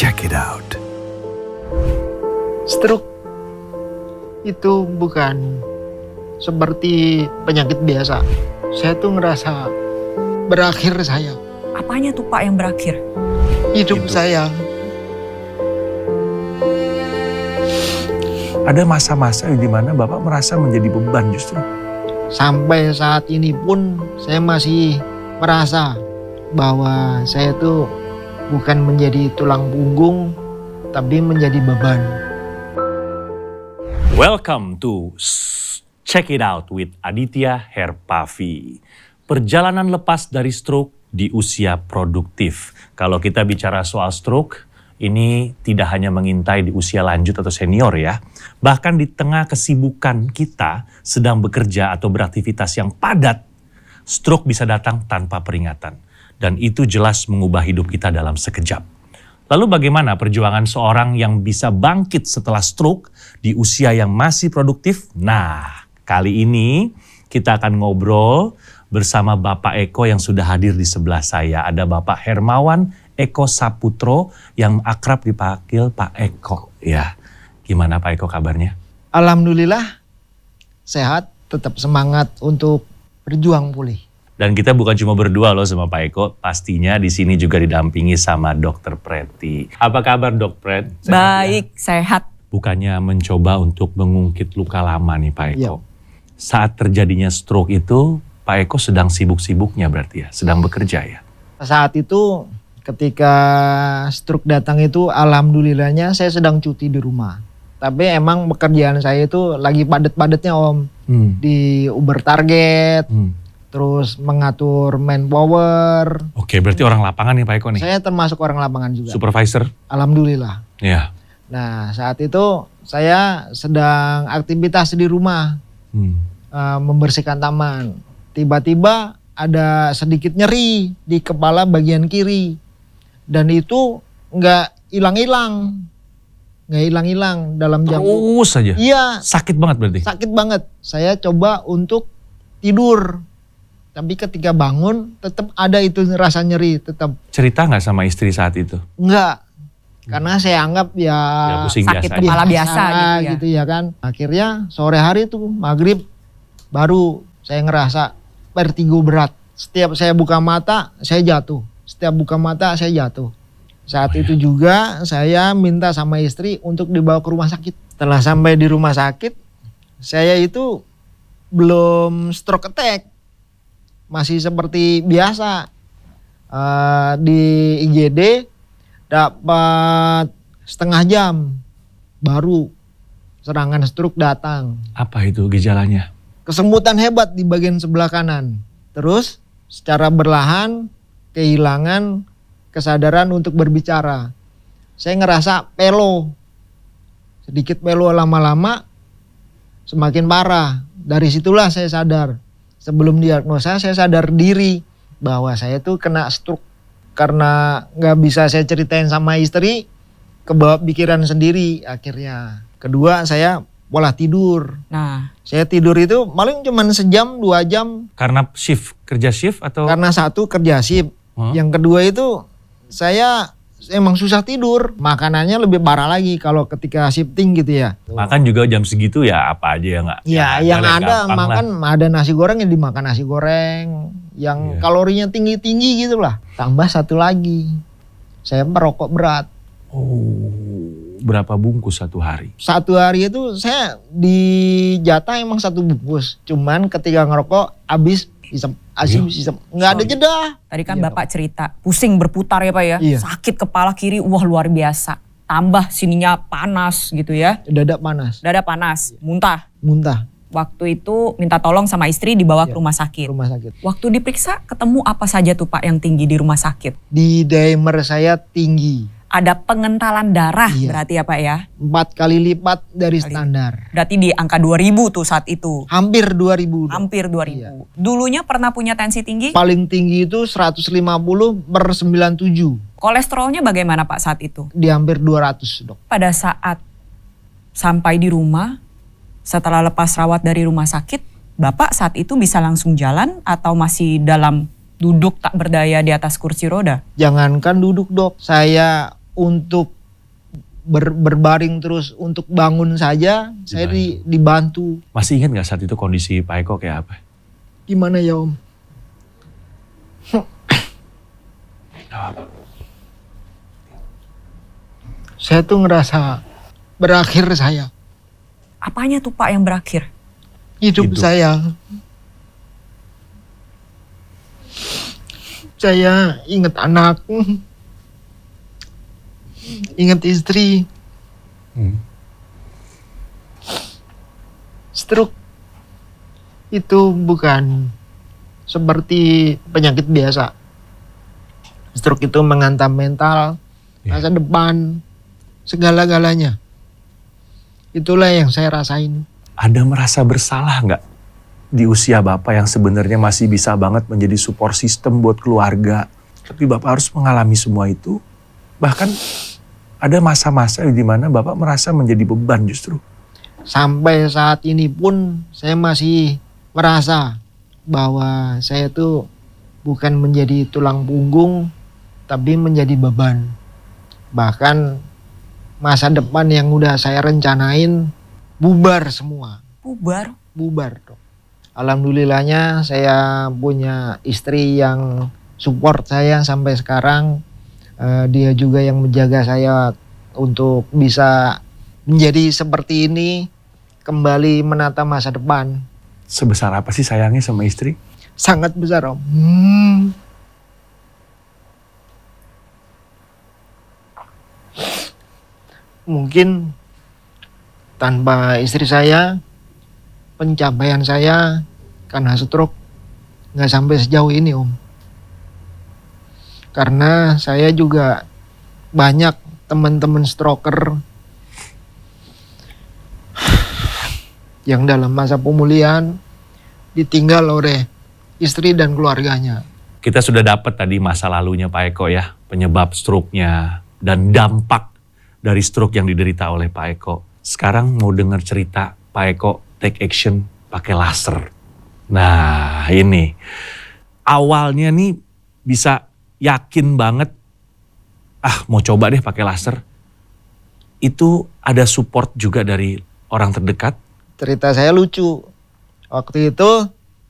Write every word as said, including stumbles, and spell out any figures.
Check it out. Stroke itu bukan seperti penyakit biasa. Saya tuh ngerasa berakhir saya. Apanya tuh Pak yang berakhir? Hidup Hidup. saya. Ada masa-masa di mana Bapak merasa menjadi beban justru. Sampai saat ini pun saya masih merasa bahwa saya tuh bukan menjadi tulang punggung, tapi menjadi beban. Welcome to Check It Out with Aditya Herpavi. Perjalanan lepas dari stroke di usia produktif. Kalau kita bicara soal stroke, ini tidak hanya mengintai di usia lanjut atau senior ya. Bahkan di tengah kesibukan kita sedang bekerja atau beraktivitas yang padat, stroke bisa datang tanpa peringatan. Dan itu jelas mengubah hidup kita dalam sekejap. Lalu bagaimana perjuangan seorang yang bisa bangkit setelah stroke di usia yang masih produktif? Nah, kali ini kita akan ngobrol bersama Bapak Eko yang sudah hadir di sebelah saya. Ada Bapak Hermawan Eko Saputro yang akrab dipanggil Pak Eko. Ya, gimana Pak Eko kabarnya? Alhamdulillah sehat, tetap semangat untuk berjuang pulih. Dan kita bukan cuma berdua loh sama Pak Eko, pastinya di sini juga didampingi sama Dokter Preti. Apa kabar Dok Pret? Sehat Baik, ya? sehat. Bukannya mencoba untuk mengungkit luka lama nih Pak Eko. Iya. Saat terjadinya stroke itu, Pak Eko sedang sibuk-sibuknya berarti ya, sedang bekerja ya? Saat itu ketika stroke datang itu alhamdulillahnya saya sedang cuti di rumah. Tapi emang pekerjaan saya itu lagi padat-padatnya Om. Hmm. Di Uber Target, Hmm. terus mengatur manpower. Oke, berarti orang lapangan nih Pak Eko nih? Saya termasuk orang lapangan juga. Supervisor? Alhamdulillah. Ya. Nah saat itu saya sedang aktivitas di rumah. Hmm. uh, membersihkan taman. Tiba-tiba ada sedikit nyeri di kepala bagian kiri. Dan itu nggak hilang-hilang. Nggak hilang-hilang dalam jam. Terus aja? Iya, Sakit banget berarti? sakit banget. Saya coba untuk tidur. Tapi ketika bangun tetap ada itu rasa nyeri. Tetap Cerita nggak sama istri saat itu? enggak. Karena saya anggap ya, Ya pusing sakit biasa aja. kepala biasa gitu ya. gitu ya kan. Akhirnya sore hari tuh maghrib baru saya ngerasa vertigo berat. Setiap saya buka mata saya jatuh. Setiap buka mata saya jatuh. Saat Oh, itu juga saya minta sama istri untuk dibawa ke rumah sakit. Setelah sampai di rumah sakit, saya itu belum stroke attack. Masih seperti biasa. Uh, di I G D dapat setengah jam baru serangan stroke datang. Apa itu gejalanya? Kesemutan hebat di bagian sebelah kanan. Terus secara berlahan kehilangan kesadaran untuk berbicara. Saya ngerasa pelo. Sedikit pelo lama-lama semakin parah. Dari situlah saya sadar. Sebelum diagnosa saya sadar diri bahwa saya tuh kena stroke. Karena nggak bisa saya ceritain sama istri, kebawa pikiran sendiri akhirnya. Kedua saya pola tidur. Nah, Saya tidur itu paling cuma sejam dua jam. Karena shift, kerja shift atau? Karena satu kerja shift. Huh? Yang kedua itu saya emang susah tidur. Makanannya lebih parah lagi kalau ketika shifting gitu ya. Makan juga jam segitu ya apa aja ya nggak? Ya yang yang ada gampang lah. makan ada nasi goreng yang dimakan nasi goreng. Yang Iya. kalorinya tinggi-tinggi gitu lah. Tambah satu lagi. Saya merokok berat. Oh, berapa bungkus satu hari? Satu hari itu saya dijatah emang satu bungkus. Cuman ketika ngerokok habis isep, Iya. habis isep. Nggak ada jeda. tadi kan Iya, Bapak cerita pusing berputar ya Pak ya. Iya. Sakit kepala kiri, wah luar biasa. Tambah sininya panas gitu ya. Dada panas, Dada panas, muntah. muntah, Waktu itu minta tolong sama istri dibawa ke Iya. rumah sakit. rumah sakit. Waktu diperiksa ketemu apa saja tuh Pak yang tinggi di rumah sakit? Di dimer saya tinggi, Ada pengentalan darah Iya. berarti ya Pak ya. empat kali lipat dari Kali. standar. Berarti di angka dua ribu tuh saat itu. Hampir dua ribu. Hampir dua ribu. Iya. Dulunya pernah punya tensi tinggi? Paling tinggi itu seratus lima puluh per sembilan puluh tujuh. Kolesterolnya bagaimana Pak saat itu? Di hampir dua ratus dok. Pada saat sampai di rumah, setelah lepas rawat dari rumah sakit, Bapak saat itu bisa langsung jalan atau masih dalam duduk tak berdaya di atas kursi roda? Jangankan duduk dok, saya untuk ber- berbaring terus untuk bangun saja saya di, dibantu. Masih ingat nggak saat itu kondisi Pak Eko kayak apa? Gimana ya Om? Saya tuh ngerasa berakhir saya. Apanya tuh Pak yang berakhir? Hidup, Hidup. saya. Saya ingat anak, ingat istri. Hmm. Stroke itu bukan seperti penyakit biasa. Stroke itu menghantam mental, Iya. masa depan, segala-galanya. Itulah yang saya rasain. Ada merasa bersalah nggak di usia Bapak yang sebenarnya masih bisa banget menjadi support system buat keluarga? Tapi Bapak harus mengalami semua itu. Bahkan ada masa-masa di mana Bapak merasa menjadi beban justru. Sampai saat ini pun saya masih merasa bahwa saya tuh bukan menjadi tulang punggung, tapi menjadi beban. Bahkan masa depan yang udah saya rencanain bubar semua. Bubar. Bubar dong. Alhamdulillahnya saya punya istri yang support saya sampai sekarang. Eh, dia juga yang menjaga saya untuk bisa menjadi seperti ini, kembali menata masa depan. Sebesar apa sih sayangnya sama istri? Sangat besar Om. Hmm. Mungkin tanpa istri saya, pencapaian saya karena stroke nggak sampai sejauh ini Om. Karena saya juga banyak teman-teman stroker yang dalam masa pemulihan ditinggal oleh istri dan keluarganya. Kita sudah dapat tadi masa lalunya Pak Eko ya, penyebab stroke-nya dan dampak dari stroke yang diderita oleh Pak Eko. Sekarang mau dengar cerita Pak Eko take action pakai laser. Nah ini, awalnya nih bisa yakin banget, ah mau coba deh pakai laser. Itu ada support juga dari orang terdekat. Cerita saya lucu. Waktu itu